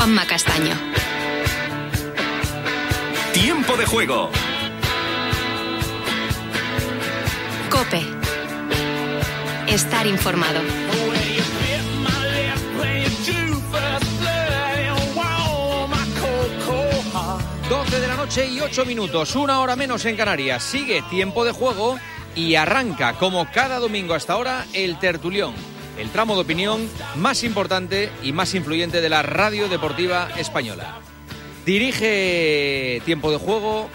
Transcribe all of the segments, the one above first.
Juanma Castaño. Tiempo de juego. COPE. Estar informado. 12 de la noche y 8 minutos, 1 hora menos en Canarias. Sigue Tiempo de Juego y arranca, como cada domingo hasta ahora, el tertulión, el tramo de opinión más importante y más influyente de la radio deportiva española. Dirige Tiempo de Juego.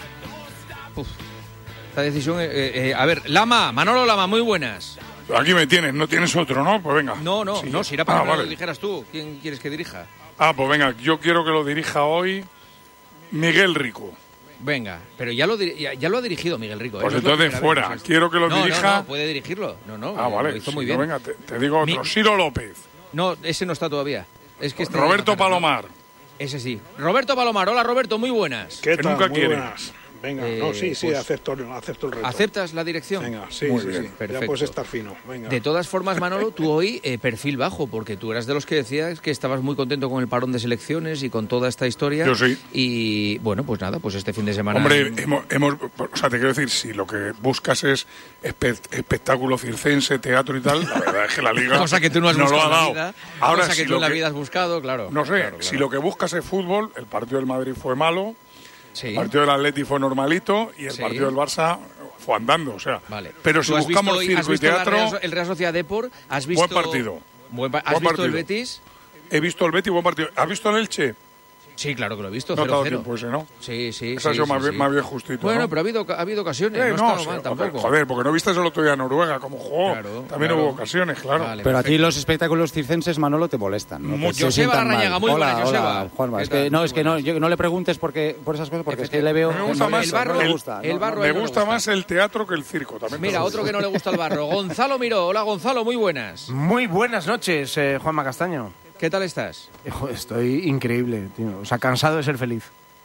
Esta decisión. A ver, Manolo Lama, muy buenas. Aquí me tienes, no tienes otro, ¿no? Pues venga. No, si era para que lo dijeras tú. ¿Quién quieres que dirija? Pues venga, yo quiero que lo dirija hoy Miguel Rico. Venga, pero ya lo ha dirigido Miguel Rico. Pues entonces fuera, quiero que lo dirija. No, puede dirigirlo. Vale, lo hizo muy bien. Venga, te digo otro, Ciro López. No, ese no está todavía. Es que Roberto Palomar. Ese sí. Roberto Palomar, hola Roberto, muy buenas. ¿Qué tal? Nunca muy quiere. Buenas. Venga, sí, pues, acepto el reto. ¿Aceptas la dirección? Venga, sí. Perfecto. Ya puedes estar fino, venga. De todas formas, Manolo, tú hoy perfil bajo, porque tú eras de los que decías que estabas muy contento con el parón de selecciones y con toda esta historia. Yo sí. Y bueno, pues nada, pues este fin de semana... Hombre, te quiero decir, si lo que buscas es espectáculo circense, teatro y tal, la verdad es que la Liga cosa que tú no has buscado lo ha en la dado. vida, Ahora, cosa que tú en la vida has buscado, claro. No sé, claro. si lo que buscas es fútbol, el partido del Madrid fue malo. Sí. El partido del Atleti fue normalito y el partido del Barça fue andando, o sea. Vale. Pero si buscamos circo y teatro... El Real Sociedad Depor, ¿has visto...? Buen partido. ¿Has visto el Betis? He visto el Betis, buen partido. ¿Has visto el Elche? Sí, claro que lo he visto, 0-0. No te ha dado tiempo ese, ¿no? Sí. Ese ha sido más bien justito, Bueno, ¿no? pero ha habido ocasiones, no ha estado mal tampoco. Joder, porque no viste el otro día a Noruega como jugó. Claro, también hubo ocasiones, claro. Vale, pero a ti los espectáculos circenses, Manolo, te molestan, ¿no? Joseba Larrañaga, muy buena, Joseba. Juanma, no le preguntes por esas cosas, porque es que le veo... Me gusta más el barro. Me gusta más el teatro que el circo también. Mira, otro que no le gusta el barro. Gonzalo Miró. Hola, Gonzalo, muy buenas. Muy buenas noches, Juanma Castaño. ¿Qué tal estás? Estoy increíble, tío. O sea, cansado de ser feliz.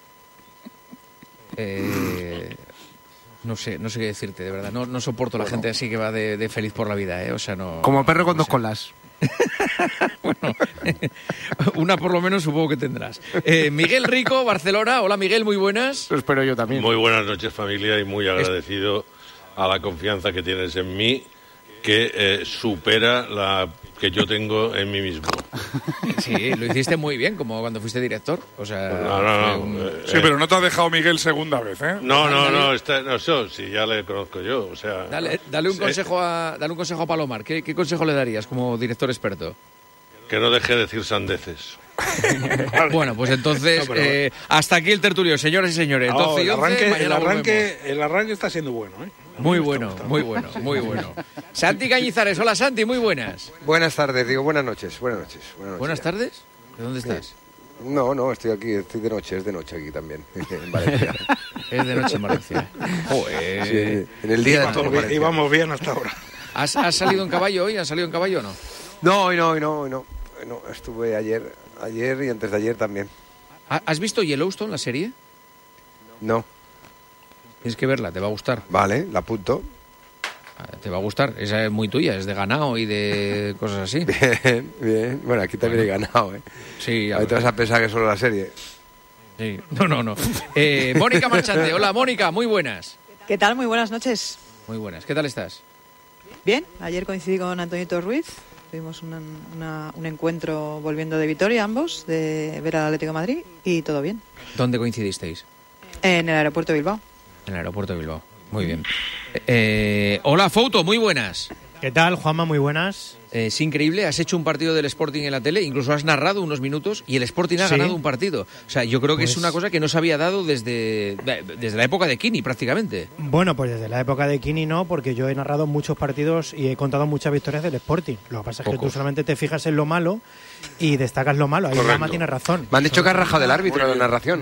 No sé qué decirte, de verdad. No soporto la gente así que va de feliz por la vida, ¿eh? O sea, no... Como perro con dos colas. Bueno, una por lo menos supongo que tendrás. Miguel Rico, Barcelona. Hola, Miguel, muy buenas. Lo espero yo también. Muy buenas noches, familia, y muy agradecido a la confianza que tienes en mí, que supera la que yo tengo en mí mismo. Sí, lo hiciste muy bien, como cuando fuiste director. O sea, no. Sí, pero no te has dejado Miguel segunda vez, ¿eh? No, eso sí, ya le conozco yo, o sea... Dale un consejo a Palomar. ¿Qué consejo le darías como director experto? Que no deje de decir sandeces. Bueno, pues entonces, hasta aquí el tertulio, señoras y señores. 12 y 11, el arranque está siendo bueno, ¿eh? Muy bueno. Santi Cañizares, hola Santi, muy buenas. Buenas tardes, buenas noches. ¿Buenas tardes? ¿De dónde estás? No, estoy aquí, es de noche aquí también, en Valencia. Es de noche en Valencia. Joder. Sí, en el día de todo Valencia. Íbamos bien hasta ahora. ¿Has salido en caballo hoy? ¿Has salido en caballo o no? No, hoy no. Estuve ayer y antes de ayer también. ¿Has visto Yellowstone, la serie? No. Tienes que verla, te va a gustar. Vale, la apunto. Te va a gustar, esa es muy tuya, es de ganado y de cosas así. Bien. Bueno, aquí también hay ganado, ¿eh? Sí. Ahí te vas a pensar que es solo la serie. Sí. No. Mónica Marchante, hola Mónica, muy buenas. ¿Qué tal? Muy buenas noches. Muy buenas, ¿qué tal estás? Bien, ayer coincidí con Antoñito Ruiz. Tuvimos un encuentro volviendo de Vitoria, ambos, de ver al Atlético de Madrid, y todo bien. ¿Dónde coincidisteis? En el aeropuerto de Bilbao. En el aeropuerto de Bilbao, muy bien. Hola Fouto, muy buenas. ¿Qué tal, Juanma? Muy buenas. Es increíble, has hecho un partido del Sporting en la tele, incluso has narrado unos minutos y el Sporting ha ganado un partido. O sea, yo creo que es una cosa que no se había dado desde la época de Kini prácticamente. Bueno, pues desde la época de Kini no, porque yo he narrado muchos partidos y he contado muchas victorias del Sporting. Lo que pasa es que tú solamente te fijas en lo malo y destacas lo malo. Ahí Juanma tiene razón. Me han dicho que has rajado del árbitro en la narración.